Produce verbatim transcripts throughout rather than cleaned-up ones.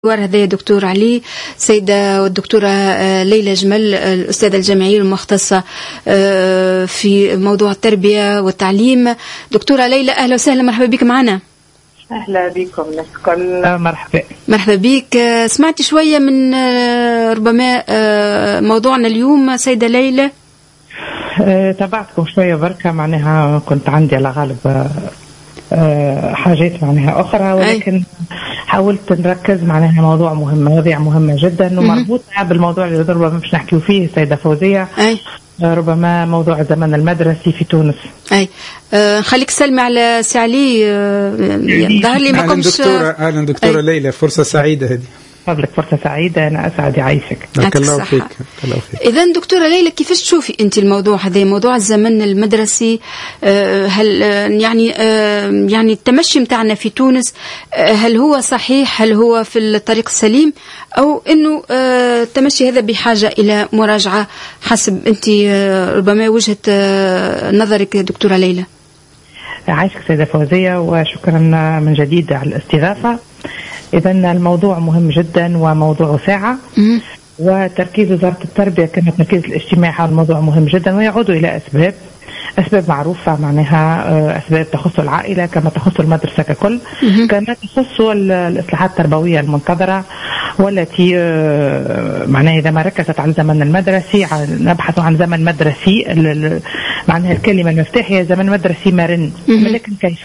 هذا دكتور علي سيدة والدكتورة ليلى جمل الأستاذة الجامعية المختصة في موضوع التربية والتعليم. دكتورة ليلى أهلا وسهلا، مرحبا بك معنا. أهلا بكم نسكن. مرحبا مرحبا بك. سمعتي شوية من ربما موضوعنا اليوم سيدة ليلى؟ تابعتكم شوية بركة، معناها كنت عندي على غالب حاجات معناها أخرى، ولكن أي. حاولت نركز معناها موضوع مهم، مواضيع مهمة جدا ومربوطة بالموضوع اللي ربما مش نحكيه فيه سيدة فوزية. أي. ربما موضوع الزمن المدرسي في تونس. أي أه خليك سلمي على سعلي. ظهر لي ما كنتش. دكتورة أهلا دكتورة ليلى، فرصة سعيدة هذه. فضلك فرصة سعيدة، أنا أسعد يعيشك. بارك الله فيك. إذن دكتورة ليلى كيفاش تشوفي أنت الموضوع هذا، موضوع الزمن المدرسي؟ هل يعني يعني التمشي متاعنا في تونس هل هو صحيح، هل هو في الطريق السليم، أو إنه التمشي هذا بحاجة إلى مراجعة حسب أنت ربما وجهة نظرك دكتورة ليلى؟ عايشك سيدة فوزية، وشكرا من جديد على الاستضافة. إذا الموضوع مهم جدا وموضوع ساعة، وتركيز وزارة التربية كما تركيز الاجتماع على الموضوع مهم جدا، ويعود إلى أسباب أسباب معروفة معناها أسباب تخص العائلة كما تخص المدرسة ككل، كما تخص الإصلاحات التربوية المنتظرة، والتي معناها إذا ما ركزت على الزمن المدرسي نبحث عن زمن مدرسي، معناها الكلمة المفتاح هي زمن مدرسي مرن، ولكن كيف؟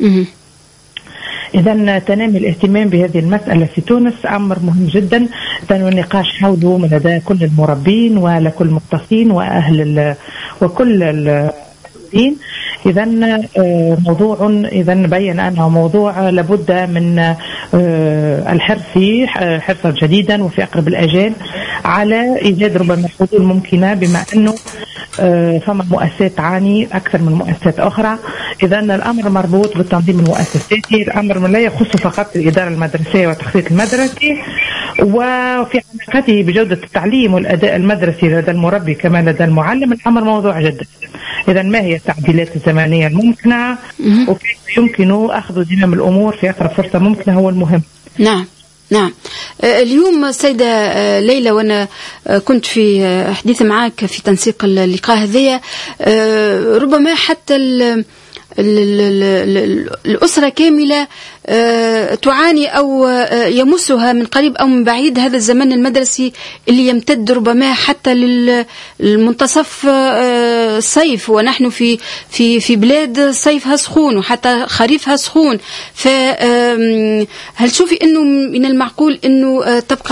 إذا تنامي الاهتمام بهذه المسألة في تونس أمر مهم جدا، والنقاش حوله من لدى كل المربين ولكل المختصين وأهل وكل المسؤولين. إذا موضوع إذا بين أنه موضوع لابد من الحرص فيه حرصا جديدا وفي أقرب الأجال على إيجاد ربما حلول ممكنة، بما أنه فما مؤسسات تعاني أكثر من مؤسسات أخرى. إذا الأمر مربوط بالتنظيم المؤسساتي، الأمر لا يخص فقط الإدارة المدرسية والتخطيط المدرسي، وفي علاقته بجودة التعليم والأداء المدرسي لدى المربي كما لدى المعلم. الأمر موضوع جدا. إذا ما هي التعديلات الزمنية الممكنة، وكيف يمكن أخذ زمام الأمور في أقرب فرصة ممكنة هو المهم. نعم نعم. اليوم سيدة ليلى، وأنا كنت في حديث معك في تنسيق اللقاء هذية، ربما حتى ال الأسرة كاملة تعاني أو يمسها من قريب أو من بعيد هذا الزمن المدرسي اللي يمتد ربما حتى للمنتصف الصيف، ونحن في في في بلاد صيفها سخون وحتى خريفها سخون. فهل تشوفي إنه من المعقول إنه تبقى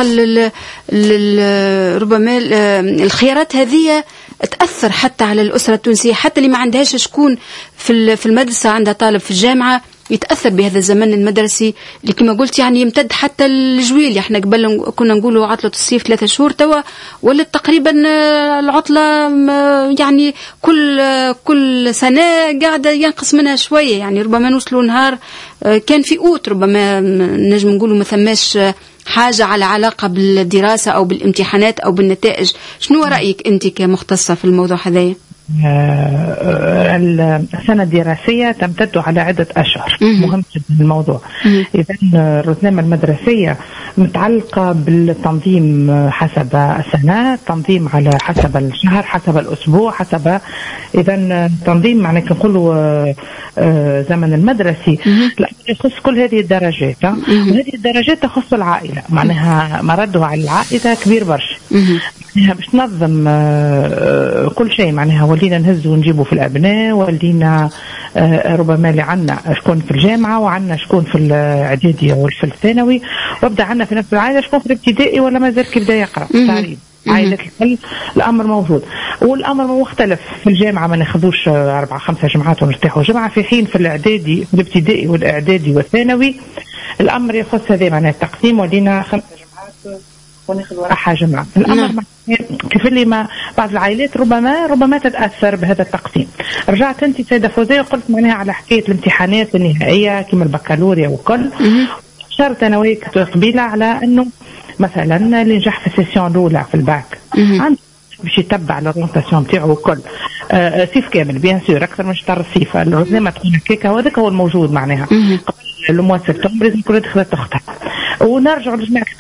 ربما الخيارات هذه تأثر حتى على الأسرة التونسية، حتى اللي ما عندهاش شكون في في المدرسة عندها طالب في الجامعة يتأثر بهذا الزمن المدرسي اللي كما قلت يعني يمتد حتى الجويل؟ احنا قبل كنا نقولوا عطلة الصيف ثلاثة شهور، توا ولت تقريبا العطلة يعني كل كل سنة قاعدة ينقص منها شوية، يعني ربما نوصلوا نهار كان في أوت ربما نجم نقولوا ما ثماش حاجة على علاقة بالدراسة أو بالامتحانات أو بالنتائج. شنو رأيك أنت كمختصة في الموضوع هذا؟ السنة الدراسية تمتد على عدة أشهر، مهم جدا الموضوع. إذا الرزنامة المدرسية متعلقة بالتنظيم حسب السنة، تنظيم على حسب الشهر، حسب الأسبوع، حسب إذا تنظيم معنى نقولوا زمن المدرسي لا يخص كل هذه الدرجات، وهذه الدرجات تخص العائلة، معناها مرده على العائلة كبير برشا. معناها باش تنظم كل شيء، معناها ولينا نهز ونجيبه في الأبناء، ولينا ربما اللي عنا شكون في الجامعة وعنا شكون في الإعدادي وفي الثانوي، وابدا عنا في نفس العائلة شكون في الابتدائي ولا ما زال كيبدا يقرأ تعليم. عائلة الكل الأمر موجود، والأمر مختلف. في الجامعة ما ناخذوش أربعة خمسة جمعات ونرتاحوا جمعة، في حين في الإعدادي في الابتدائي والإعدادي والثانوي الأمر يخص هذا، معناه التقسيم ولينا خمسة جمعات وناخذ وراحة جمعة. الأمر كيف اللي ما بعض العائلات ربما ربما تتأثر بهذا التقسيم. رجعت أنت سيدة فوزية وقلت معناها على حكاية الامتحانات النهائية كما البكالوريا وكل، شرط أنا وياك قبيلة على أنه مثلا اللي نجح في السيسيون الأولى في الباك عنده باش يتبع الأورينتاسيون نتاعو وكل آه صيف كامل بيان سور أكثر من شهر الصيف، الرزنامة تكون هكاك، وهذاك هو الموجود معناها قبل المواد سبتمبر لازم كل دخلت أختها. ونرجع لجماعة